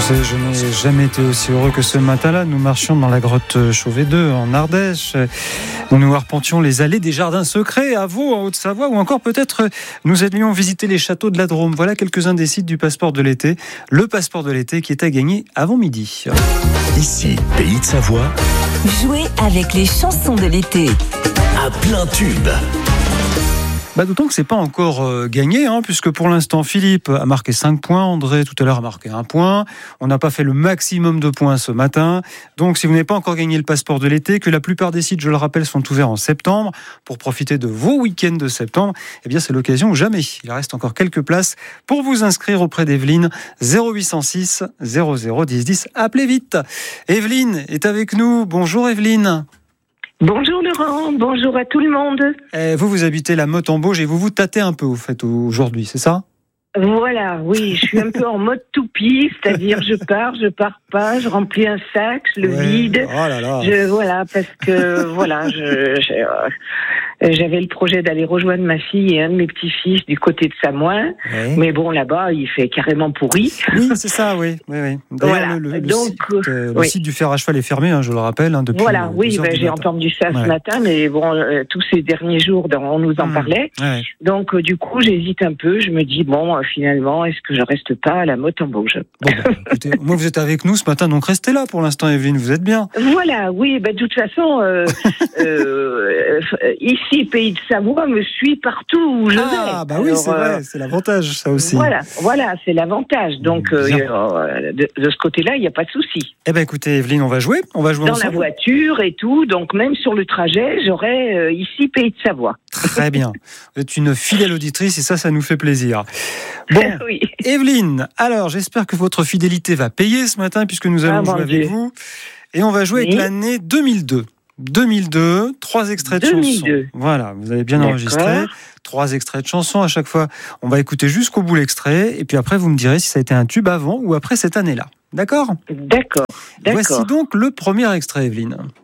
sais, je n'ai jamais été aussi heureux que ce matin-là. Nous marchions dans la grotte Chauvet 2 en Ardèche. Nous arpentions les allées des jardins secrets à Vaud, en Haute-Savoie, ou encore peut-être nous allions visiter les châteaux de la Drôme. Voilà quelques-uns des sites du passeport de l'été. Le passeport de l'été qui est à gagner avant midi. Ici, Pays de Savoie. Jouez avec les chansons de l'été. À plein tube. D'autant que c'est pas encore gagné, puisque pour l'instant Philippe a marqué 5 points, André tout à l'heure a marqué 1 point. On n'a pas fait le maximum de points ce matin. Donc si vous n'avez pas encore gagné le passeport de l'été, que la plupart des sites, je le rappelle, sont ouverts en septembre pour profiter de vos week-ends de septembre, eh bien c'est l'occasion ou jamais. Il reste encore quelques places pour vous inscrire auprès d'Evelyne. 0806 00 10 10. Appelez vite. Evelyne est avec nous. Bonjour Evelyne. Bonjour Laurent, bonjour à tout le monde. Vous habitez la Motte-en-Bauge et vous tâtez un peu, au fait, aujourd'hui, c'est ça ? Voilà, oui, je suis un peu en mode toupie, c'est-à-dire je pars pas, je remplis un sac, je le vide. Oh là là. Parce que j'avais le projet d'aller rejoindre ma fille et un de mes petits-fils du côté de Samoin, mais bon, là-bas, il fait carrément pourri. Oui, c'est ça, oui. D'ailleurs, le site du fer à cheval est fermé, je le rappelle, depuis. Voilà, oui, j'ai entendu ça ce matin, mais bon, tous ces derniers jours, on nous en parlait. Ouais. Donc, du coup, j'hésite un peu, je me dis, finalement, est-ce que je reste pas à la Motte-en-Bauge ? Écoutez, moi, vous êtes avec nous ce matin, donc restez là pour l'instant, Evelyne, vous êtes bien. Voilà, oui, de toute façon, ici, Pays de Savoie me suit partout où je vais. Oui, c'est vrai, c'est l'avantage, ça aussi. Voilà, c'est l'avantage. Donc, de ce côté-là, il n'y a pas de souci. Écoutez, Evelyne, on va jouer dans ensemble. La voiture et tout, donc même sur le trajet, j'aurai ici Pays de Savoie. Très bien. Vous êtes une fidèle auditrice et ça nous fait plaisir. Bon, oui. Evelyne, alors j'espère que votre fidélité va payer ce matin puisque nous allons jouer avec vous. Et on va jouer avec l'année 2002. 2002, 3 extraits de chansons. Voilà, vous avez bien enregistré. 3 extraits de chansons. À chaque fois, on va écouter jusqu'au bout l'extrait. Et puis après, vous me direz si ça a été un tube avant ou après cette année-là. D'accord ? D'accord. Voici donc le premier extrait, Evelyne.